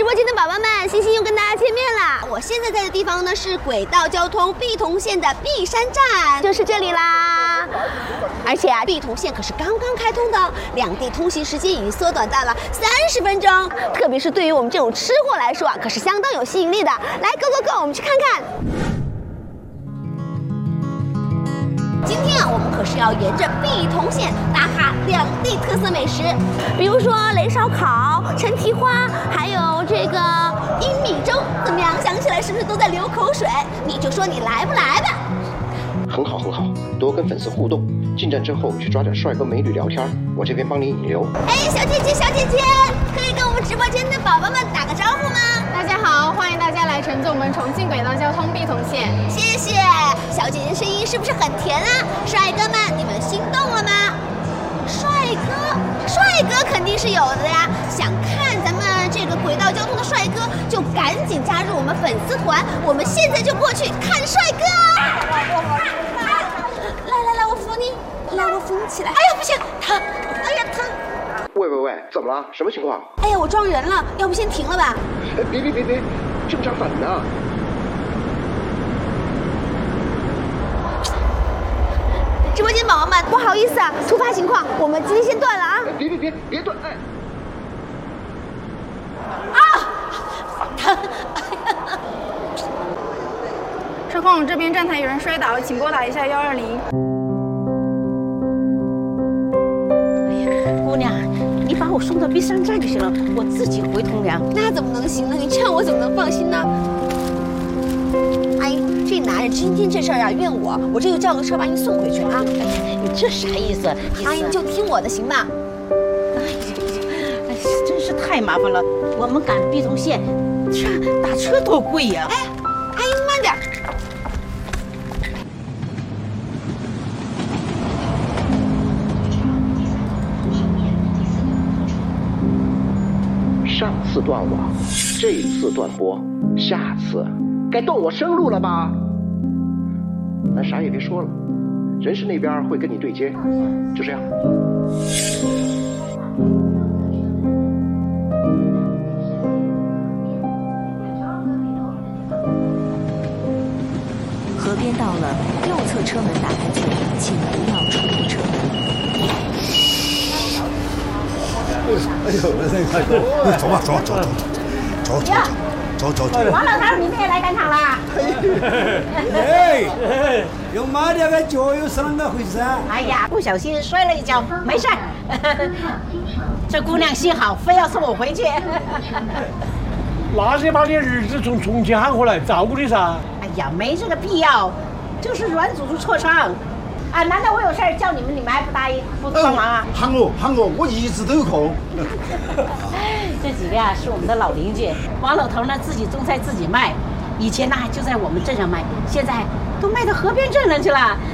播间的宝宝们，星星又跟大家见面啦！我现在在的地方呢是轨道交通碧桐线的碧山站，就是这里啦。而且啊，碧桐线可是刚刚开通的，两地通行时间已经缩短到了30分钟，特别是对于我们这种吃货来说啊，可是相当有吸引力的。来 ，Go Go Go， 我们去看看。今天啊，我们可是要沿着碧桐线打卡两地特色美食，比如说雷烧烤、陈蹄花，还有这个阴米粥，怎么样？想起来是不是都在流口水？你就说你来不来吧？ 很好很好，多跟粉丝互动。进站之后去抓点帅哥美女聊天，我这边帮你引流。 哎，小姐姐，可以跟我们直播间的宝宝们打个招呼吗？ 大家好，欢迎大家来乘坐我们重庆轨道交通碧桐线。 谢谢，小姐姐声音是不是很甜啊？帅哥们，你们心动了吗？帅哥肯定是有的呀！想看咱们这个轨道交通的帅哥，就赶紧加入我们粉丝团，我们现在就过去看帅哥哦！来，我扶你，我扶你起来。哎呀，不行，疼！哎呀，疼！ 喂，怎么了？什么情况？ 哎呀，我撞人了，要不先停了吧？ 哎，别，正常反呢。 直播间宝宝们，不好意思啊，突发情况，我们今天先断了啊！ 别断！哎， 疼！ 稍后我们这边站台有人摔倒，请拨打一下120。 姑娘，你把我送到碧山站就行了，我自己回通梁。 那怎么能行呢？你这样我怎么能放心呢？阿姨，这男人今天这事儿啊怨我这就叫个车把你送回去啊！ 你这啥意思？ 阿姨，你就听我的行吧？ 哎，真是太麻烦了。我们赶碧桐线，这打车多贵呀！ 哎，阿姨慢点。 上次断网，这次断播，下次该断我生路了吧？咱啥也别说了，人事那边会跟你对接，就这样。 河边到了，右侧车门打开前，请不要触碰车门。 走吧，走。 王老头，你们也来赶场啦？ 哎，用马这个脚又是啷个回事啊？ 哎呀，不小心摔了一跤，没事儿。这姑娘心好，非要送我回去。 那是把你儿子从重庆喊回来照顾你噻。 哎呀，没这个必要，就是软组织挫伤。啊，难道我有事儿叫你们还不答应不帮忙啊？ 喊我，我一直都有空。 这几个啊是我们的老邻居，王老头呢自己种菜自己卖，以前呢就在我们镇上卖，现在都卖到河边镇了去了。